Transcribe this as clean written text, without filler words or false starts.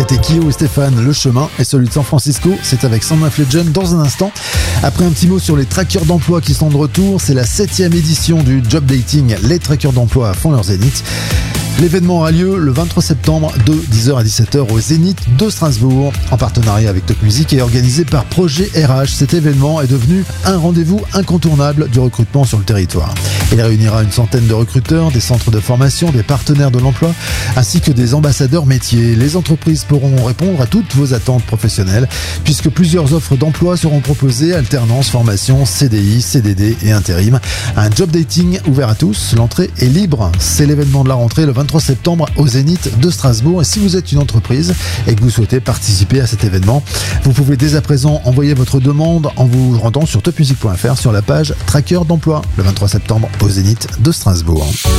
C'était Kyo et Stéphane. Le chemin est celui de San Francisco. C'est avec Sound of Legend dans un instant. Après un petit mot sur les trackers d'emploi qui sont de retour, c'est la 7e édition du Job Dating. Les trackers d'emploi font leur zénith. L'événement aura lieu le 23 septembre de 10h à 17h au Zénith de Strasbourg en partenariat avec Top Music et organisé par Projet RH. Cet événement est devenu un rendez-vous incontournable du recrutement sur le territoire. Il réunira une centaine de recruteurs, des centres de formation, des partenaires de l'emploi ainsi que des ambassadeurs métiers. Les entreprises pourront répondre à toutes vos attentes professionnelles puisque plusieurs offres d'emploi seront proposées, alternance, formation, CDI, CDD et intérim. Un job dating ouvert à tous, l'entrée est libre. C'est l'événement de la rentrée le 23 septembre au Zénith de Strasbourg. Et si vous êtes une entreprise et que vous souhaitez participer à cet événement, vous pouvez dès à présent envoyer votre demande en vous rendant sur topmusic.fr sur la page Tracker d'emploi le 23 septembre au Zénith de Strasbourg.